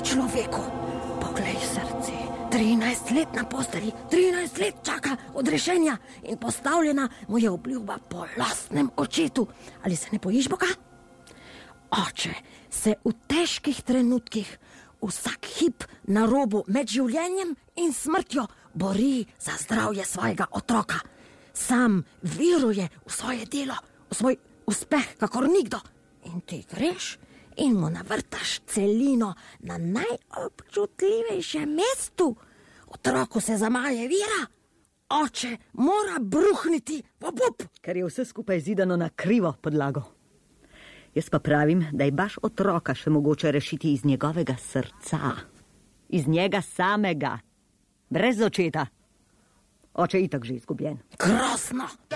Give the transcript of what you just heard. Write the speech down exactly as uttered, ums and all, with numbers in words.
človeku. Poglej srce, trinajst let na posteli, trinajst let čaka odrešenja in postavljena mu je obljuba po lastnem očetu. Ali se ne bojiš Boga? Oče se v težkih trenutkih vsak hip na robu med življenjem in smrtjo bori za zdravje svojega otroka. Sam viruje v svoje delo, v svoj uspeh, kakor nikdo. In ti greš in mu navrtaš celino na najobčutljivejšem mestu. Otroku se zamaje vira, oče mora bruhniti v obup. Ker je vse skupaj zidano na krivo podlago. Jaz pa pravim, da je baš otroka še mogoče rešiti iz njegovega srca. Iz njega samega. Brez očeta. Oče je itak že izgubljen. Grozno.